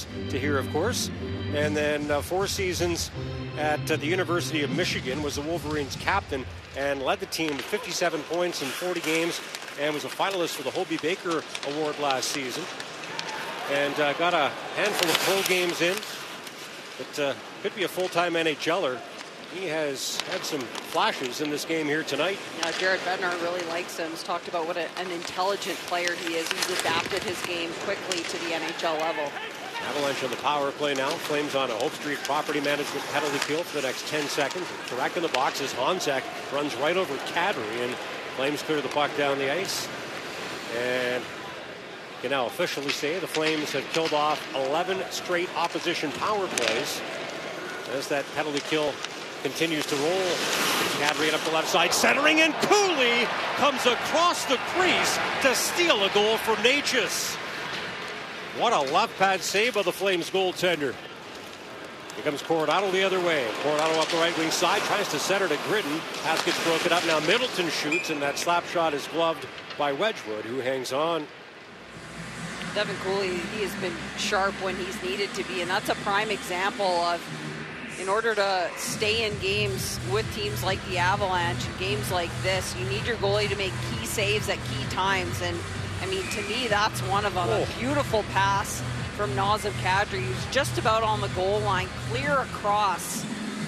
to hear, of course. And then 4 seasons at the University of Michigan, was the Wolverines captain and led the team with 57 points in 40 games, and was a finalist for the Hobey Baker Award last season. And got a handful of pro games in, but could be a full-time NHLer. He has had some flashes in this game here tonight. Yeah, Jared Bednar really likes him. He's talked about what an intelligent player he is. He's adapted his game quickly to the NHL level. Avalanche on the power play now. Flames on a Hope Street property management penalty kill for the next 10 seconds. Correct in the box as Honzek runs right over Kadri, and Flames clear the puck down the ice. And you can now officially say the Flames have killed off 11 straight opposition power plays as that penalty kill continues to roll. Kadri up the left side, centering, and Cooley comes across the crease to steal a goal from Necas. What a left pad save by the Flames goaltender. Here comes Coronado the other way. Coronado up the right wing side, tries to center to Gritton. Pass gets broken up. Now Middleton shoots, and that slap shot is gloved by Wedgwood, who hangs on. Devin Cooley, he has been sharp when he's needed to be, and that's a prime example of, in order to stay in games with teams like the Avalanche, games like this, you need your goalie to make key saves at key times. And I mean, to me, that's one of them. A beautiful pass from Nazem Kadri, who's just about on the goal line, clear across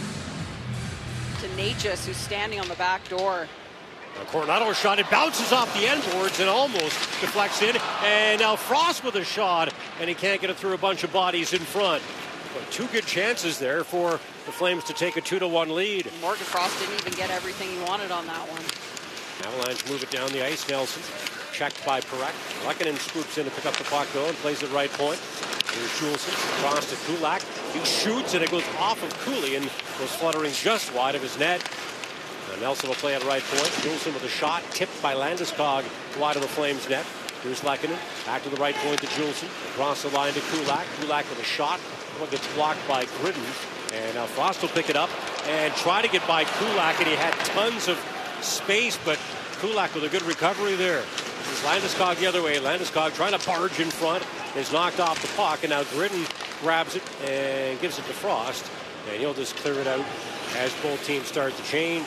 to Necas, who's standing on the back door. Now Coronado shot, it bounces off the end boards and almost deflects in. And now Frost with a shot, and he can't get it through a bunch of bodies in front. But 2 good chances there for the Flames to take a 2-1 lead. Morgan Frost didn't even get everything he wanted on that one. Avalanche move it down the ice. Nelson checked by Parekh. Lehkonen scoops in to pick up the puck though and plays it right point. Here's Juleson across to Kulak. He shoots and it goes off of Cooley and goes fluttering just wide of his net. Now Nelson will play at right point. Juleson with a shot tipped by Landeskog wide of the Flames net. Here's Lehkonen back to the right point to Juleson. Across the line to Kulak. Kulak with a shot. One gets blocked by Gritton. And now Frost will pick it up and try to get by Kulak, and he had tons of space, but Kulak with a good recovery there. This is Landeskog the other way. Landeskog trying to barge in front, is knocked off the puck, and now Gritton grabs it and gives it to Frost, and he'll just clear it out as both teams start to change.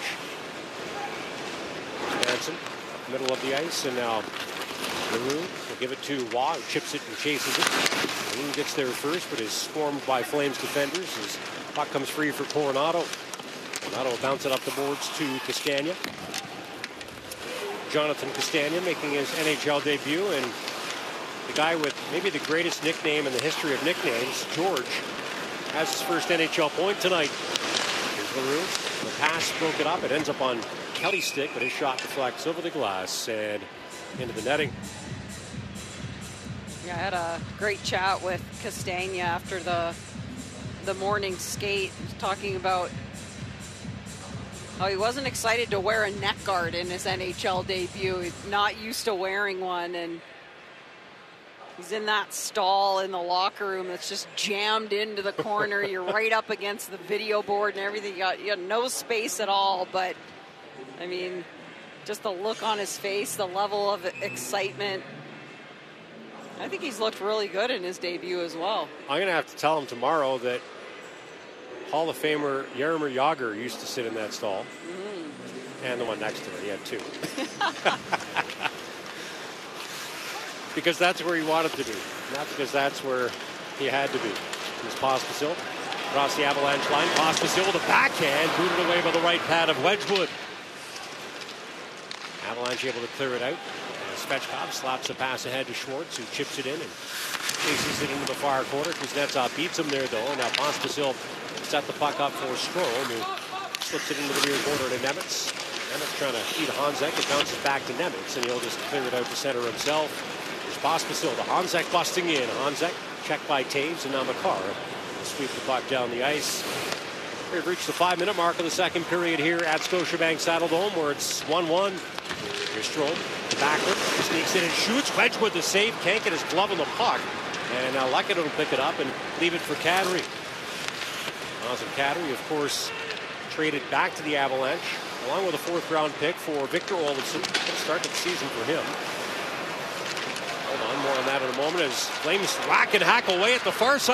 Manson, middle of the ice, and now LaRue will give it to Waugh, who chips it and chases it. He gets there first, but is swarmed by Flames defenders as puck comes free for Coronado. Coronado will bounce it up the boards to Castagna. Jonathan Castagna making his NHL debut, and the guy with maybe the greatest nickname in the history of nicknames, George, has his first NHL point tonight. Here's LaRue. The pass broke it up. It ends up on Kelly's stick, but his shot deflects over the glass and into the netting. Yeah, I had a great chat with Castagna after the morning skate, talking about how he wasn't excited to wear a neck guard in his NHL debut. He's not used to wearing one, and he's in that stall in the locker room that's just jammed into the corner. You're right up against the video board and everything. You got no space at all, but I mean, just the look on his face, the level of excitement. I think he's looked really good in his debut as well. I'm going to have to tell him tomorrow that Hall of Famer Jaromir Jagr used to sit in that stall. And the one next to it. He had 2. Because that's where he wanted to be. Not because that's where he had to be. Here's Pospisil across the Avalanche line. Pospisil with a backhand, booted away by the right pad of Wedgwood. Avalanche able to clear it out. Svechkov slaps a pass ahead to Schwartz, who chips it in and chases it into the far corner. Kuznetsov beats him there, though. Now Pospisil set the puck up for Strome, who slips it into the rear corner to Nemitz. Nemitz trying to feed Honzek. It bounces back to Nemitz, and he'll just clear it out to center himself. There's Pospisil to Honzek busting in. Honzek checked by Taves, and now Makar will sweep the puck down the ice. We've reached the 5-minute mark of the second period here at Scotiabank Saddledome, where it's 1-1. Here's Strome, backward, sneaks in and shoots. Wedgwood the save, can't get his glove on the puck. And now Lehkonen will pick it up and leave it for Kadri. Nazem Kadri, of course, traded back to the Avalanche, along with a 4th-round pick for Victor Olofsson. Good start to the season for him. Hold on, more on that in a moment as Flames whack and hack away at the far side.